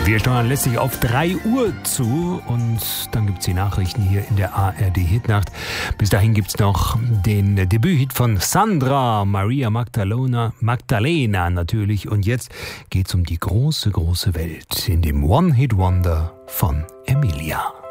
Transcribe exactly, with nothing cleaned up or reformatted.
Wir steuern letztlich auf drei Uhr zu und dann gibt es die Nachrichten hier in der A R D-Hitnacht. Bis dahin gibt es noch den Debüthit von Sandra, Maria Magdalena, Magdalena natürlich. Und jetzt geht es um die große, große Welt in dem One-Hit-Wonder von Emilia.